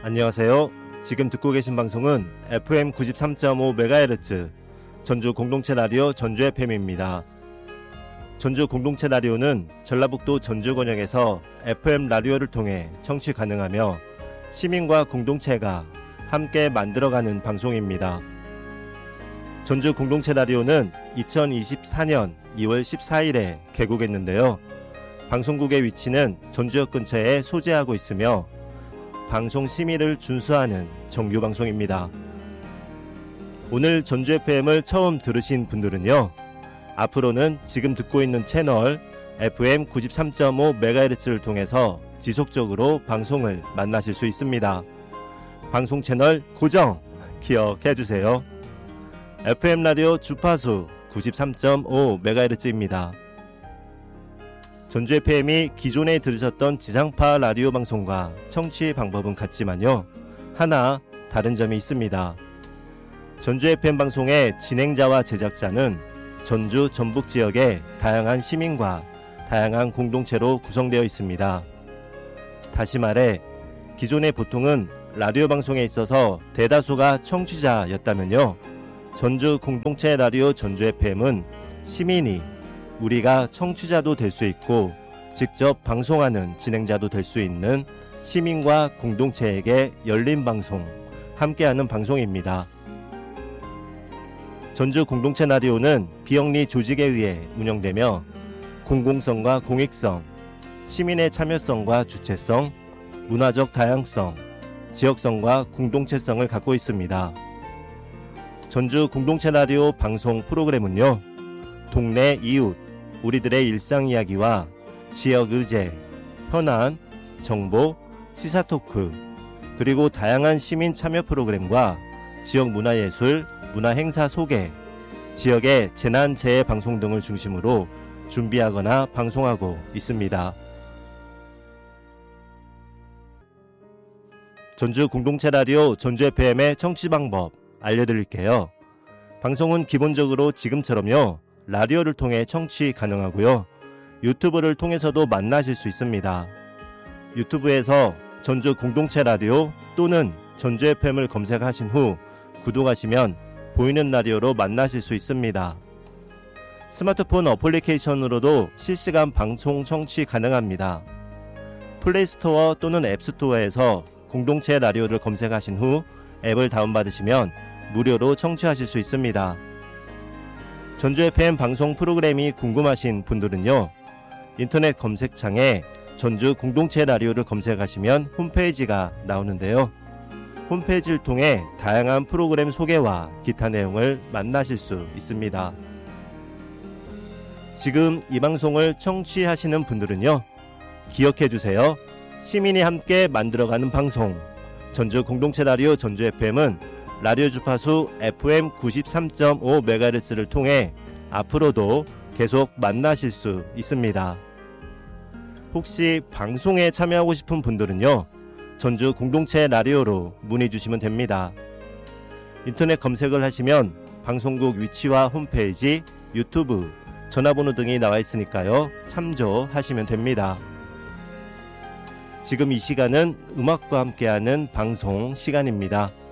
안녕하세요. 지금 듣고 계신 방송은 FM 93.5MHz 전주 공동체 라디오 전주 FM입니다. 전주 공동체 라디오는 전라북도 전주 권역에서 FM 라디오를 통해 청취 가능하며 시민과 공동체가 함께 만들어가는 방송입니다. 전주 공동체 라디오는 2024년 2월 14일에 개국했는데요. 방송국의 위치는 전주역 근처에 소재하고 있으며 방송 심의를 준수하는 정규 방송입니다. 오늘 전주 FM을 처음 들으신 분들은요, 앞으로는 지금 듣고 있는 채널 FM 93.5MHz를 통해서 지속적으로 방송을 만나실 수 있습니다. 방송 채널 고정 기억해 주세요. FM 라디오 주파수 93.5MHz입니다. 전주 FM이 기존에 들으셨던 지상파 라디오 방송과 청취 방법은 같지만요, 하나 다른 점이 있습니다. 전주 FM 방송의 진행자와 제작자는 전주 전북 지역의 다양한 시민과 다양한 공동체로 구성되어 있습니다. 다시 말해, 기존의 보통은 라디오 방송에 있어서 대다수가 청취자였다면요, 전주 공동체 라디오 전주 FM은 시민이, 우리가 청취자도 될 수 있고 직접 방송하는 진행자도 될 수 있는 시민과 공동체에게 열린 방송, 함께하는 방송입니다. 전주 공동체 라디오는 비영리 조직에 의해 운영되며 공공성과 공익성, 시민의 참여성과 주체성, 문화적 다양성, 지역성과 공동체성을 갖고 있습니다. 전주 공동체 라디오 방송 프로그램은요, 동네 이웃, 우리들의 일상 이야기와 지역 의제, 현안, 정보, 시사 토크, 그리고 다양한 시민 참여 프로그램과 지역 문화예술, 문화행사 소개, 지역의 재난재해 방송 등을 중심으로 준비하거나 방송하고 있습니다. 전주 공동체 라디오 전주 FM의 청취 방법 알려드릴게요. 방송은 기본적으로 지금처럼요, 라디오를 통해 청취 가능하고요, 유튜브를 통해서도 만나실 수 있습니다. 유튜브에서 전주 공동체 라디오 또는 전주 FM을 검색하신 후 구독하시면 보이는 라디오로 만나실 수 있습니다. 스마트폰 어플리케이션으로도 실시간 방송 청취 가능합니다. 플레이스토어 또는 앱스토어에서 공동체 라디오를 검색하신 후 앱을 다운받으시면 무료로 청취하실 수 있습니다. 전주 FM 방송 프로그램이 궁금하신 분들은요, 인터넷 검색창에 전주 공동체 라디오를 검색하시면 홈페이지가 나오는데요, 홈페이지를 통해 다양한 프로그램 소개와 기타 내용을 만나실 수 있습니다. 지금 이 방송을 청취하시는 분들은요, 기억해 주세요. 시민이 함께 만들어가는 방송 전주 공동체 라디오 전주 FM은 라디오 주파수 FM 93.5MHz를 통해 앞으로도 계속 만나실 수 있습니다. 혹시 방송에 참여하고 싶은 분들은요, 전주 공동체 라디오로 문의 주시면 됩니다. 인터넷 검색을 하시면 방송국 위치와 홈페이지, 유튜브, 전화번호 등이 나와 있으니까요, 참조하시면 됩니다. 지금 이 시간은 음악과 함께하는 방송 시간입니다.